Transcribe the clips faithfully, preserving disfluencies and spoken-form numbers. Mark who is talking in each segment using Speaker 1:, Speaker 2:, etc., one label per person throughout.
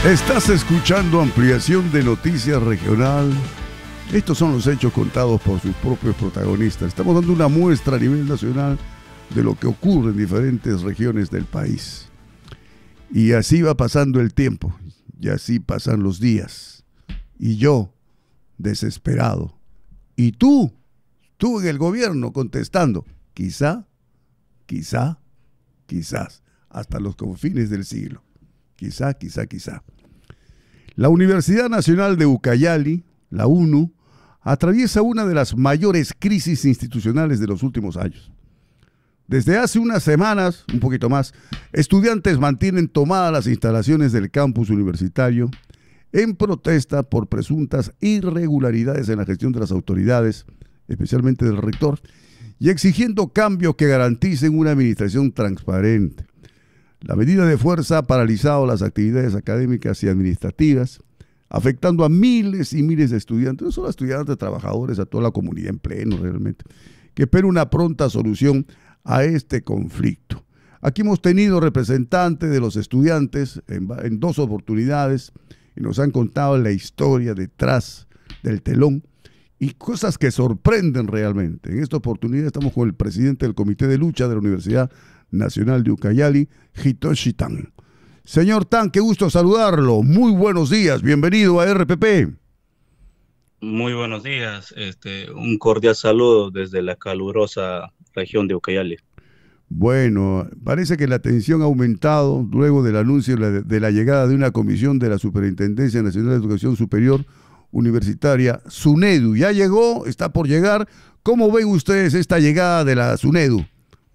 Speaker 1: Estás escuchando ampliación de Noticias Regional. Estos son los hechos contados por sus propios protagonistas. Estamos dando una muestra a nivel nacional de lo que ocurre en diferentes regiones del país. Y así va pasando el tiempo, y así pasan los días. Y yo, desesperado. Y tú, tú en el gobierno contestando, quizá, quizá, quizás, hasta los confines del siglo. Quizá, quizá, quizá. La Universidad Nacional de Ucayali, la UNU, atraviesa una de las mayores crisis institucionales de los últimos años. Desde hace unas semanas, un poquito más, estudiantes mantienen tomadas las instalaciones del campus universitario en protesta por presuntas irregularidades en la gestión de las autoridades, especialmente del rector, y exigiendo cambios que garanticen una administración transparente. La medida de fuerza ha paralizado las actividades académicas y administrativas, afectando a miles y miles de estudiantes, no solo a estudiantes, trabajadores, a toda la comunidad en pleno realmente, que espera una pronta solución a este conflicto. Aquí hemos tenido representantes de los estudiantes en, en dos oportunidades y nos han contado la historia detrás del telón y cosas que sorprenden realmente. En esta oportunidad estamos con el presidente del Comité de Lucha de la Universidad Nacional de Ucayali, Hitoshi Tan. Señor Tan, qué gusto saludarlo. Muy buenos días, bienvenido a R P P.
Speaker 2: Muy buenos días, este, un cordial saludo desde la calurosa región de Ucayali.
Speaker 1: Bueno, parece que la tensión ha aumentado luego del anuncio de la, de la llegada de una comisión de la Superintendencia Nacional de Educación Superior Universitaria, SUNEDU. Ya llegó, está por llegar. ¿Cómo ven ustedes esta llegada de la SUNEDU?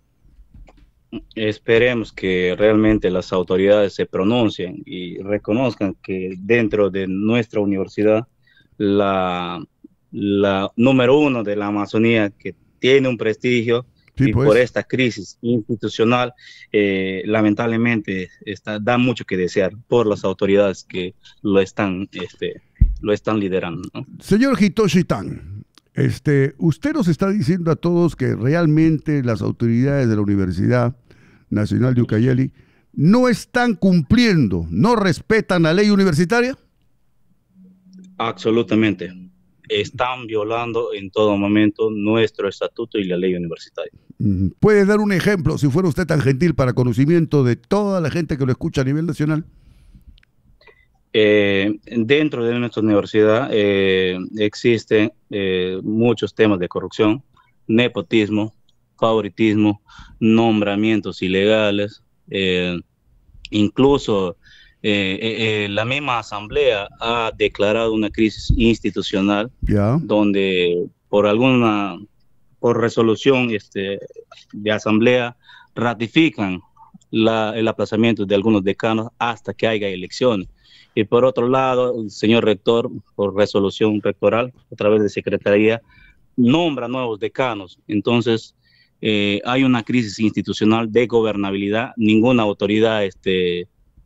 Speaker 2: Esperemos que realmente las autoridades se pronuncien y reconozcan que dentro de nuestra universidad, la, la número uno de la Amazonía, que tiene un prestigio, sí, y pues, por esta crisis institucional, eh, lamentablemente está, da mucho que desear por las autoridades que lo están, este, lo están liderando, ¿no?
Speaker 1: Señor Hitoshi Tan, Este, usted nos está diciendo a todos que realmente las autoridades de la Universidad Nacional de Ucayali no están cumpliendo, no respetan la ley universitaria.
Speaker 2: Absolutamente. Están violando en todo momento nuestro estatuto y la ley universitaria.
Speaker 1: ¿Puede dar un ejemplo, si fuera usted tan gentil, para conocimiento de toda la gente que lo escucha a nivel nacional?
Speaker 2: Eh, dentro de nuestra universidad eh, existen eh, muchos temas de corrupción, nepotismo, favoritismo, nombramientos ilegales, eh, incluso eh, eh, la misma asamblea ha declarado una crisis institucional, yeah, donde por alguna, por resolución este, de asamblea ratifican la, el aplazamiento de algunos decanos hasta que haya elecciones. Y por otro lado, el señor rector, por resolución rectoral, a través de secretaría, nombra nuevos decanos. Entonces, eh, hay una crisis institucional de gobernabilidad. Ninguna autoridad, este,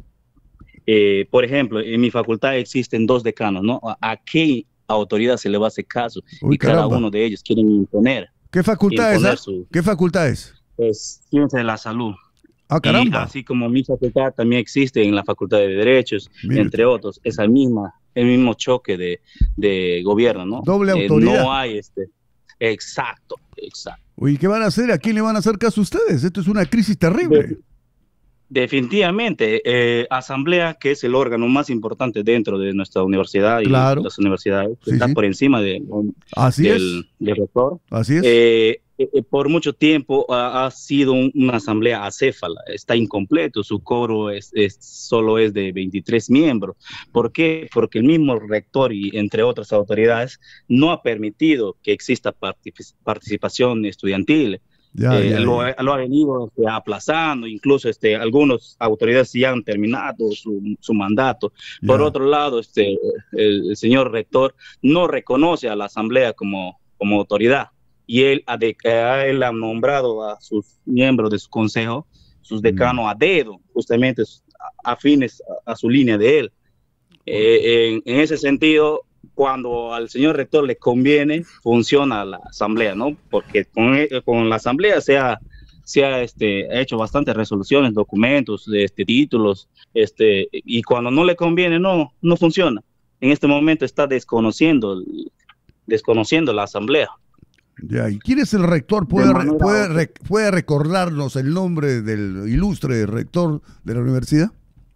Speaker 2: eh, por ejemplo, en mi facultad existen dos decanos, ¿no? ¿A qué autoridad se le va a hacer caso?
Speaker 1: Uy,
Speaker 2: y cada
Speaker 1: caramba.
Speaker 2: uno de ellos quieren imponer.
Speaker 1: ¿Qué facultad
Speaker 2: imponer
Speaker 1: es? ¿eh?
Speaker 2: Su,
Speaker 1: ¿Qué facultad es?
Speaker 2: es ciencia de la salud.
Speaker 1: Ah, caramba.
Speaker 2: Y así como mi facultad también existe en la Facultad de Derechos, Mire. entre otros, es el mismo, el mismo choque de, de gobierno, ¿no?
Speaker 1: Doble autoridad.
Speaker 2: Eh, no hay este. Exacto, exacto.
Speaker 1: Oye, ¿qué van a hacer? ¿A quién le van a hacer caso ustedes? Esto es una crisis terrible.
Speaker 2: De, definitivamente, eh, Asamblea, que es el órgano más importante dentro de nuestra universidad y
Speaker 1: claro.
Speaker 2: las universidades,
Speaker 1: sí,
Speaker 2: está
Speaker 1: sí.
Speaker 2: por encima de,
Speaker 1: Así
Speaker 2: del,
Speaker 1: es.
Speaker 2: del rector.
Speaker 1: Así es.
Speaker 2: Eh, Eh, por mucho tiempo ha, ha sido un, una asamblea acéfala, está incompleto, su coro es, es, solo es de veintitrés miembros. ¿Por qué? Porque el mismo rector y entre otras autoridades no ha permitido que exista particip participación estudiantil.
Speaker 1: Ya,
Speaker 2: eh,
Speaker 1: ya,
Speaker 2: lo,
Speaker 1: ya.
Speaker 2: lo ha venido este, aplazando, incluso este, algunas autoridades ya han terminado su, su mandato. Ya. Por otro lado, este, el, el señor rector no reconoce a la asamblea como, como autoridad. Y él ha, de, él ha nombrado a sus miembros de su consejo, sus decanos, mm. a dedo, justamente afines a, a su línea de él. Eh, en, en ese sentido, cuando al señor rector le conviene, funciona la asamblea, ¿no? Porque con, con la asamblea se ha, se ha este, hecho bastantes resoluciones, documentos, este, títulos, este, y cuando no le conviene, no, no funciona. En este momento está desconociendo, desconociendo la asamblea.
Speaker 1: Ya, ¿y quién es el rector? ¿Puede, re, puede, re, ¿Puede recordarnos el nombre del ilustre rector de la universidad?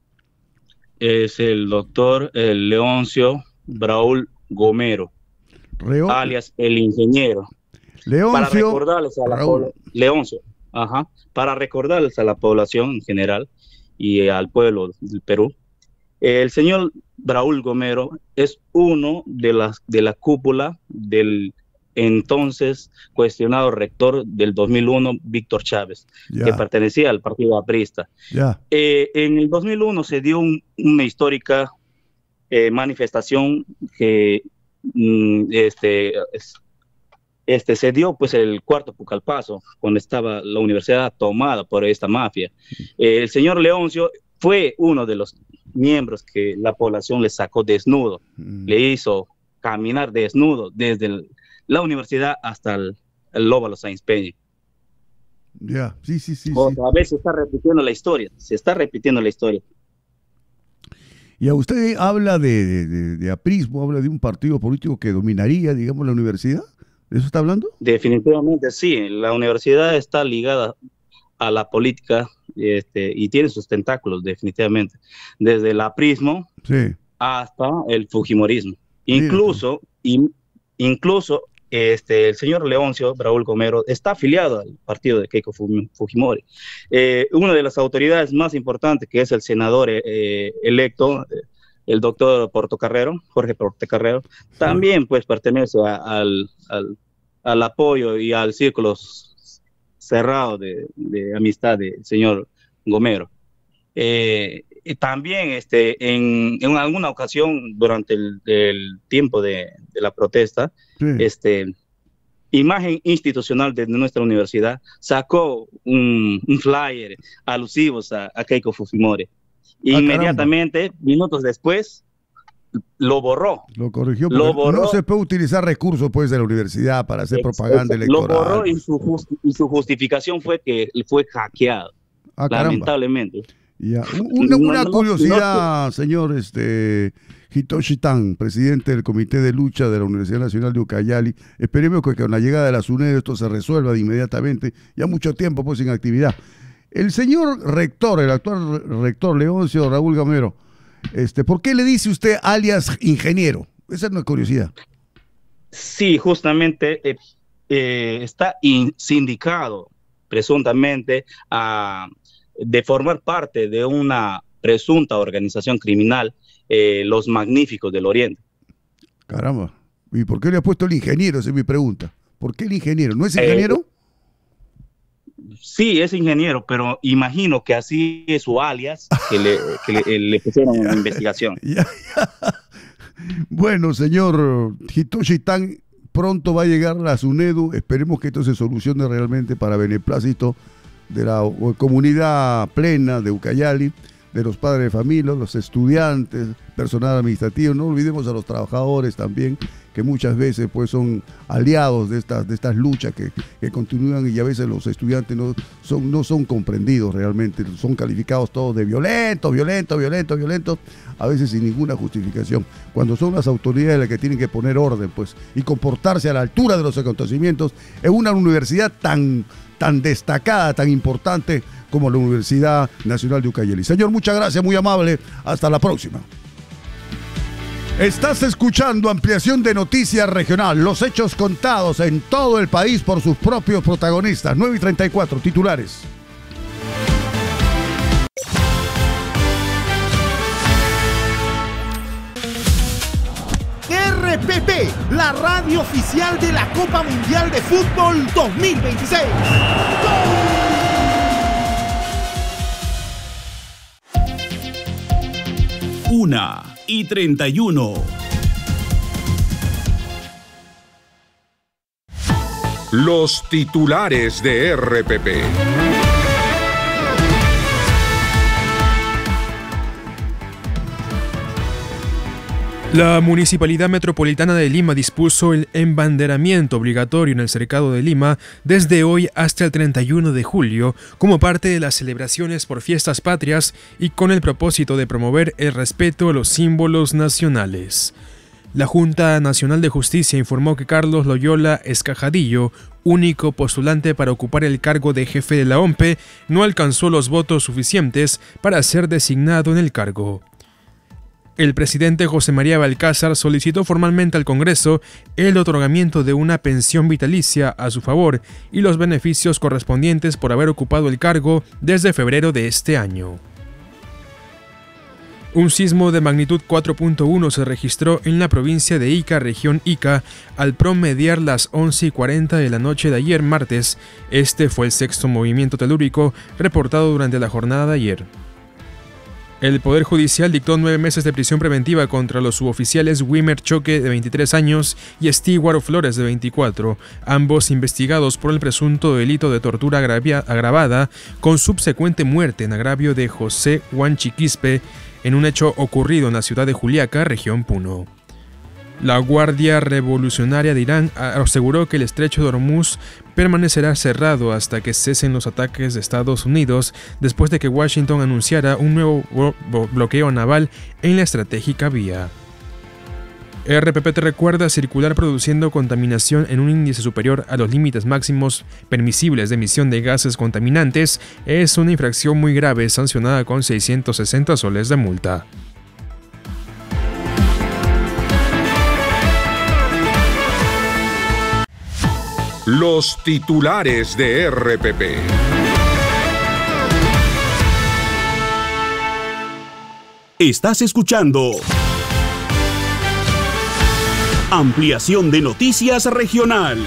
Speaker 2: Es el doctor el Leoncio Braul Gomero, Reo... alias el ingeniero.
Speaker 1: Leoncio
Speaker 2: para recordarles a la Raúl. Leoncio, ajá, para recordarles a la población en general y al pueblo del Perú, el señor Braul Gomero es uno de las de la cúpula del entonces cuestionado rector del dos mil uno, Víctor Chávez, yeah. que pertenecía al partido aprista.
Speaker 1: Yeah.
Speaker 2: Eh, en el dos mil uno se dio un, una histórica eh, manifestación que mm, este, este, se dio pues el cuarto Pucallpaso, cuando estaba la universidad tomada por esta mafia. Eh, el señor Leoncio fue uno de los miembros que la población le sacó desnudo, mm. le hizo caminar desnudo desde el la universidad hasta el, el Lóbalo Sáenz Peña.
Speaker 1: Ya, yeah. sí, sí, sí.
Speaker 2: Otra
Speaker 1: sí.
Speaker 2: vez se está repitiendo la historia, se está repitiendo la historia.
Speaker 1: Y a usted habla de, de, de, de aprismo, habla de un partido político que dominaría, digamos, la universidad. ¿De eso está hablando?
Speaker 2: Definitivamente sí, la universidad está ligada a la política este, y tiene sus tentáculos, definitivamente. Desde el aprismo
Speaker 1: sí.
Speaker 2: hasta el fujimorismo. Incluso, in, incluso Este, el señor Leoncio Braul Gomero está afiliado al partido de Keiko Fujimori. Eh, una de las autoridades más importantes, que es el senador eh, electo, eh, el doctor Portocarrero, Jorge Portocarrero, también pues pertenece a, al, al, al apoyo y al círculo cerrado de, de amistad del señor Gomero. Eh, también este, en, en alguna ocasión durante el, el tiempo de, de la protesta, sí. este, Imagen Institucional de nuestra universidad sacó un, un flyer alusivos a, a Keiko Fujimori. E ah, inmediatamente, caramba. minutos después, lo borró.
Speaker 1: Lo corrigió, lo borró. No se puede utilizar recursos pues, de la universidad para hacer Ex propaganda electoral.
Speaker 2: Lo borró y su, just y su justificación fue que fue hackeado, ah, lamentablemente.
Speaker 1: Ya. Una, una no, curiosidad, no, no, señor este, Hitoshi Tan, presidente del Comité de Lucha de la Universidad Nacional de Ucayali. Esperemos que con la llegada de la SUNED esto se resuelva de inmediatamente. Ya mucho tiempo pues sin actividad. El señor rector, el actual rector Leoncio Braul Gomero, este, ¿por qué le dice usted alias ingeniero? Esa es una curiosidad.
Speaker 2: Sí, justamente eh, eh, está in, sindicado presuntamente a... de formar parte de una presunta organización criminal, eh, los Magníficos del Oriente.
Speaker 1: Caramba, ¿y por qué le ha puesto el ingeniero? Esa es mi pregunta. ¿Por qué el ingeniero? ¿No es ingeniero?
Speaker 2: Eh, sí, es ingeniero, pero imagino que así es su alias, que le, que le, le pusieron en la investigación.
Speaker 1: Ya, ya. Bueno, señor Hitoshi Tan, pronto va a llegar la SUNEDU, esperemos que esto se solucione realmente para beneplácito de la comunidad plena de Ucayali, de los padres de familia, los estudiantes, personal administrativo. No olvidemos a los trabajadores también, que muchas veces pues son aliados de estas, de estas luchas que, que continúan, y a veces los estudiantes no son, no son comprendidos realmente, son calificados todos de violentos, violentos, violentos, violentos, a veces sin ninguna justificación, cuando son las autoridades las que tienen que poner orden pues y comportarse a la altura de los acontecimientos en una universidad tan tan destacada, tan importante como la Universidad Nacional de Ucayali. Señor, muchas gracias, muy amable. Hasta la próxima. Estás escuchando Ampliación de Noticias Regional, los hechos contados en todo el país por sus propios protagonistas. nueve y treinta y cuatro, titulares.
Speaker 3: R P P, la radio oficial de la Copa Mundial de Fútbol dos mil veintiséis.
Speaker 4: Una y treinta y uno. Los titulares de R P P.
Speaker 5: La Municipalidad Metropolitana de Lima dispuso el embanderamiento obligatorio en el Cercado de Lima desde hoy hasta el treinta y uno de julio como parte de las celebraciones por fiestas patrias y con el propósito de promover el respeto a los símbolos nacionales. La Junta Nacional de Justicia informó que Carlos Loyola Escajadillo, único postulante para ocupar el cargo de jefe de la O M P E, no alcanzó los votos suficientes para ser designado en el cargo. El presidente José María Balcázar solicitó formalmente al Congreso el otorgamiento de una pensión vitalicia a su favor y los beneficios correspondientes por haber ocupado el cargo desde febrero de este año. Un sismo de magnitud cuatro punto uno se registró en la provincia de Ica, región Ica, al promediar las once y cuarenta de la noche de ayer martes. Este fue el sexto movimiento telúrico reportado durante la jornada de ayer. El Poder Judicial dictó nueve meses de prisión preventiva contra los suboficiales Wimer Choque, de veintitrés años, y Stewart Flores, de veinticuatro, ambos investigados por el presunto delito de tortura agravia, agravada, con subsecuente muerte en agravio de José Huanchiquispe, en un hecho ocurrido en la ciudad de Juliaca, región Puno. La Guardia Revolucionaria de Irán aseguró que el estrecho de Hormuz permanecerá cerrado hasta que cesen los ataques de Estados Unidos, después de que Washington anunciara un nuevo bloqueo naval en la estratégica vía. R P P te recuerda: circular produciendo contaminación en un índice superior a los límites máximos permisibles de emisión de gases contaminantes es una infracción muy grave, sancionada con seiscientos sesenta soles de multa.
Speaker 4: Los titulares de R P P.
Speaker 3: Estás escuchando Ampliación de Noticias Regional.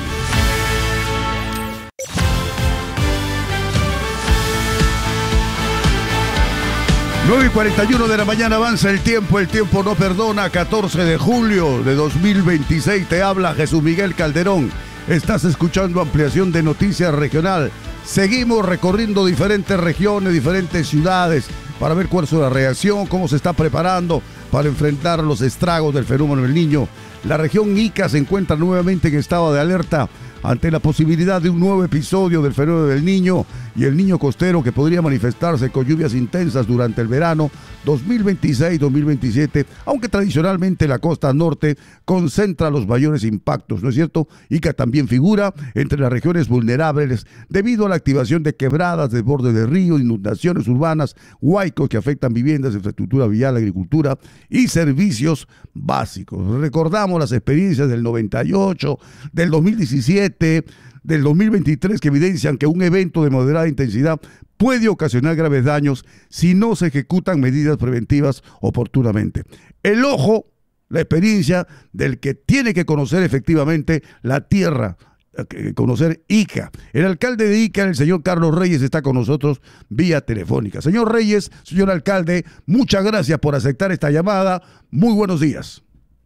Speaker 1: nueve y cuarenta y uno de la mañana, avanza el tiempo, el tiempo no perdona. catorce de julio de dos mil veintiséis, te habla Jesús Miguel Calderón. Estás escuchando Ampliación de Noticias Regional. Seguimos recorriendo diferentes regiones, diferentes ciudades, para ver cuál es la reacción, cómo se está preparando para enfrentar los estragos del fenómeno del Niño. La región Ica se encuentra nuevamente en estado de alerta ante la posibilidad de un nuevo episodio del fenómeno del Niño y el Niño costero, que podría manifestarse con lluvias intensas durante el verano dos mil veintiséis dos mil veintisiete, aunque tradicionalmente la costa norte concentra los mayores impactos, ¿no es cierto? Ica también figura entre las regiones vulnerables debido a la activación de quebradas, desbordes de ríos, inundaciones urbanas, huaicos que afectan viviendas, infraestructura vial, agricultura y servicios básicos. Recordamos las experiencias del noventa y ocho, del dos mil diecisiete, del dos mil veintitrés, que evidencian que un evento de moderada intensidad puede ocasionar graves daños si no se ejecutan medidas preventivas oportunamente. El ojo, la experiencia del que tiene que conocer efectivamente la tierra, conocer Ica. El alcalde de Ica, el señor Carlos Reyes, está con nosotros vía telefónica. Señor Reyes, señor alcalde, muchas gracias por aceptar esta llamada. Muy buenos días.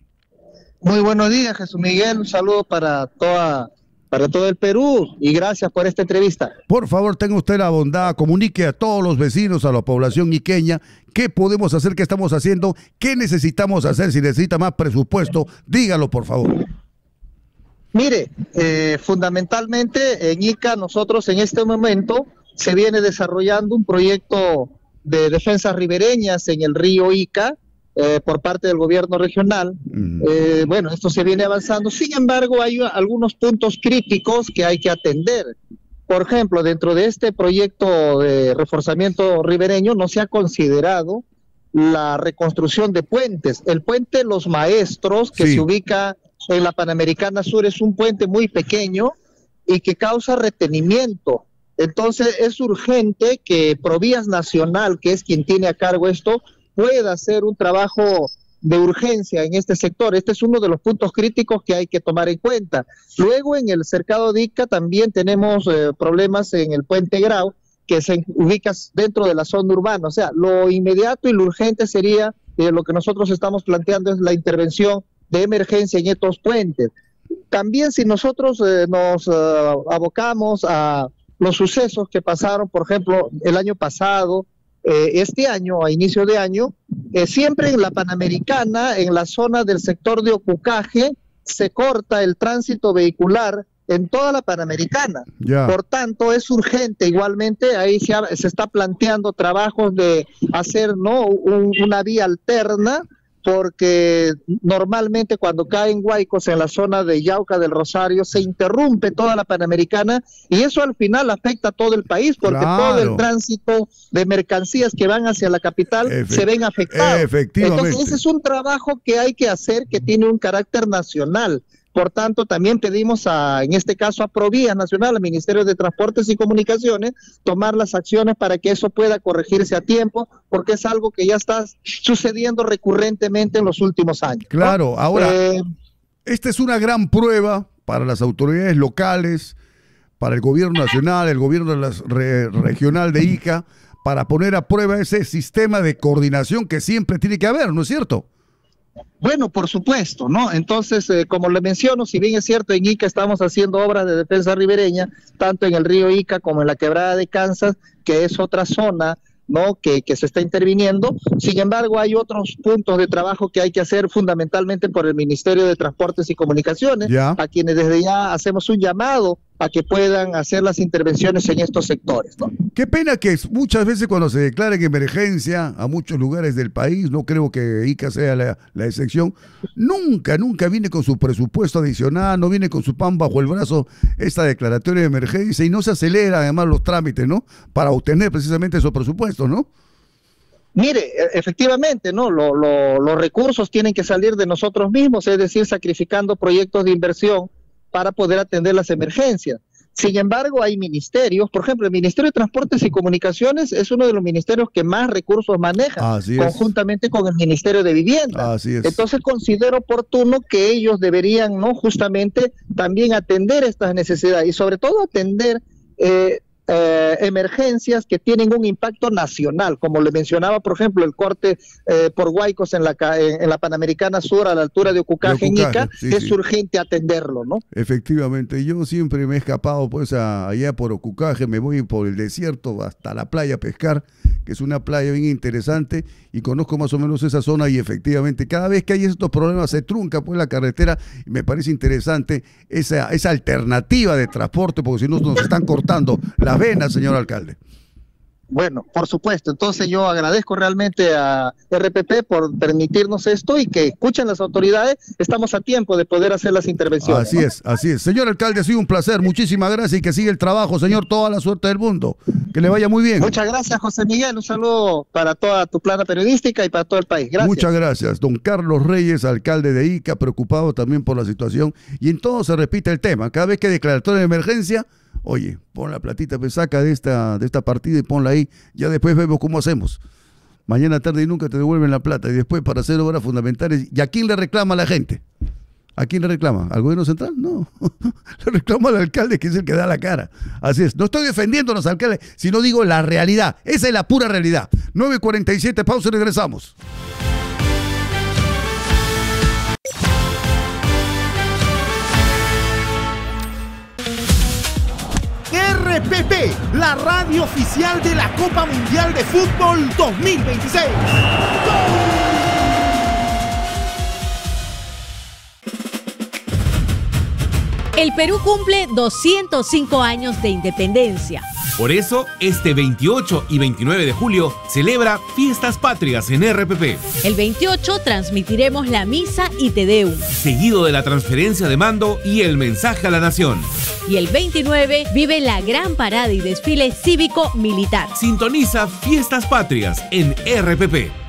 Speaker 6: Muy buenos días, Jesús Miguel. Un saludo para toda para todo el Perú y gracias por esta entrevista.
Speaker 1: Por favor, tenga usted la bondad, comunique a todos los vecinos, a la población iqueña, qué podemos hacer, qué estamos haciendo, qué necesitamos hacer, si necesita más presupuesto, dígalo por favor.
Speaker 6: Mire, eh, fundamentalmente en Ica nosotros en este momento se viene desarrollando un proyecto de defensas ribereñas en el río Ica, Eh, por parte del gobierno regional. Eh, bueno, esto se viene avanzando. Sin embargo, hay algunos puntos críticos que hay que atender. Por ejemplo, dentro de este proyecto de reforzamiento ribereño no se ha considerado la reconstrucción de puentes. El puente Los Maestros, que sí se ubica en la Panamericana Sur, es un puente muy pequeño y que causa retenimiento. Entonces es urgente que Provías Nacional, que es quien tiene a cargo esto, pueda hacer un trabajo de urgencia en este sector. Este es uno de los puntos críticos que hay que tomar en cuenta. Luego, en el cercado de Ica también tenemos eh, problemas en el puente Grau, que se ubica dentro de la zona urbana. O sea, lo inmediato y lo urgente sería, eh, lo que nosotros estamos planteando es la intervención de emergencia en estos puentes. También si nosotros eh, nos uh, abocamos a los sucesos que pasaron, por ejemplo, el año pasado, Eh, este año, a inicio de año, eh, siempre en la Panamericana, en la zona del sector de Ocucaje, se corta el tránsito vehicular en toda la Panamericana. Yeah. Por tanto, es urgente igualmente, ahí se, ha, se está planteando trabajos de hacer, ¿no?, un, una vía alterna, porque normalmente cuando caen huaicos en la zona de Yauca del Rosario se interrumpe toda la Panamericana y eso al final afecta a todo el país, porque claro, todo el tránsito de mercancías que van hacia la capital Efe se ven afectados.
Speaker 1: Efectivamente.
Speaker 6: Entonces ese es un trabajo que hay que hacer, que tiene un carácter nacional. Por tanto, también pedimos, a, en este caso a Provías Nacional, al Ministerio de Transportes y Comunicaciones, tomar las acciones para que eso pueda corregirse a tiempo, porque es algo que ya está sucediendo recurrentemente en los últimos años, ¿no?
Speaker 1: Claro, ahora, eh, esta es una gran prueba para las autoridades locales, para el gobierno nacional, el gobierno de la re, regional de Ica, para poner a prueba ese sistema de coordinación que siempre tiene que haber, ¿no es cierto?
Speaker 6: Bueno, por supuesto, ¿no? Entonces, eh, como le menciono, si bien es cierto, en Ica estamos haciendo obras de defensa ribereña, tanto en el río Ica como en la quebrada de Kansas, que es otra zona, ¿no?, que, que se está interviniendo. Sin embargo, hay otros puntos de trabajo que hay que hacer fundamentalmente por el Ministerio de Transportes y Comunicaciones, ya, a quienes desde ya hacemos un llamado a que puedan hacer las intervenciones en estos sectores, ¿no?
Speaker 1: Qué pena que muchas veces cuando se declara en emergencia a muchos lugares del país, no creo que Ica sea la, la excepción, nunca, nunca viene con su presupuesto adicional, no viene con su pan bajo el brazo esta declaratoria de emergencia y no se acelera además los trámites, ¿no?, para obtener precisamente esos presupuestos, ¿no?
Speaker 6: Mire, efectivamente, ¿no? Lo, lo, los recursos tienen que salir de nosotros mismos, es decir, sacrificando proyectos de inversión para poder atender las emergencias. Sin embargo, hay ministerios, por ejemplo, el Ministerio de Transportes y Comunicaciones es uno de los ministerios que más recursos maneja, Así conjuntamente es. con el Ministerio de Vivienda.
Speaker 1: Así es.
Speaker 6: Entonces considero oportuno que ellos deberían, ¿no?, justamente también atender estas necesidades y sobre todo atender eh, Eh, emergencias que tienen un impacto nacional, como le mencionaba, por ejemplo, el corte eh, por huaicos en la, en, en la Panamericana Sur a la altura de Ocucaje, en Ica, sí, es sí. urgente atenderlo, ¿no?
Speaker 1: Efectivamente, yo siempre me he escapado pues a, allá por Ocucaje, me voy por el desierto hasta la playa a pescar, que es una playa bien interesante y conozco más o menos esa zona y efectivamente cada vez que hay estos problemas se trunca pues la carretera y me parece interesante esa, esa alternativa de transporte, porque si no nos están cortando las venas, señor alcalde.
Speaker 6: Bueno, por supuesto, entonces yo agradezco realmente a R P P por permitirnos esto y que escuchen las autoridades, estamos a tiempo de poder hacer las intervenciones.
Speaker 1: Así ¿no? es, así es. Señor alcalde, ha sido un placer, muchísimas gracias y que siga el trabajo, señor, toda la suerte del mundo, que le vaya muy bien.
Speaker 6: Muchas gracias, José Miguel, un saludo para toda tu plana periodística y para todo el país. Gracias.
Speaker 1: Muchas gracias, don Carlos Reyes, alcalde de Ica, preocupado también por la situación y en todo se repite el tema, cada vez que hay declaratoria de emergencia, oye, pon la platita, pues saca de esta, de esta partida y ponla ahí. Ya después vemos cómo hacemos. Mañana, tarde y nunca te devuelven la plata. Y después para hacer obras fundamentales. ¿Y a quién le reclama la gente? ¿A quién le reclama? ¿Al gobierno central? No. Le reclama al alcalde, que es el que da la cara. Así es. No estoy defendiendo a los alcaldes, sino digo la realidad. Esa es la pura realidad. nueve cuarenta y siete, pausa y regresamos.
Speaker 3: R P P, la radio oficial de la Copa Mundial de Fútbol dos mil veintiséis.
Speaker 7: El Perú cumple doscientos cinco años de independencia.
Speaker 8: Por eso, este veintiocho y veintinueve de julio celebra Fiestas Patrias en R P P.
Speaker 7: El veintiocho transmitiremos la misa y Te Deum,
Speaker 8: seguido de la transferencia de mando y el mensaje a la nación.
Speaker 7: Y el veintinueve vive la gran parada y desfile cívico-militar.
Speaker 8: Sintoniza Fiestas Patrias en R P P.